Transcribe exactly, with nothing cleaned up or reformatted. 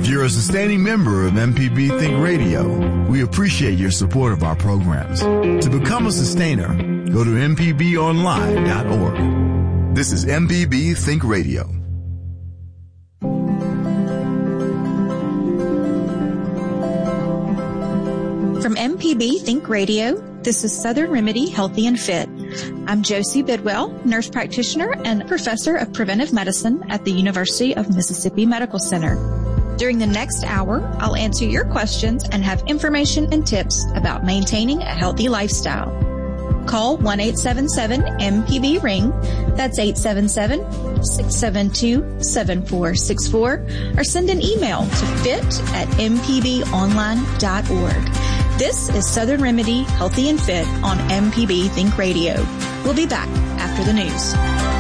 If you're a sustaining member of M P B Think Radio, we appreciate your support of our programs. To become a sustainer, go to m p b online dot org. This is M P B Think Radio. From M P B Think Radio, this is Southern Remedy Healthy and Fit. I'm Josie Bidwell, nurse practitioner and professor of preventive medicine at the University of Mississippi Medical Center. During the next hour, I'll answer your questions and have information and tips about maintaining a healthy lifestyle. Call one eight seven seven M P B ring, that's eight seven seven, six seven two, seven four six four, or send an email to fit at m p b online dot org. This is Southern Remedy Healthy and Fit on M P B Think Radio. We'll be back after the news.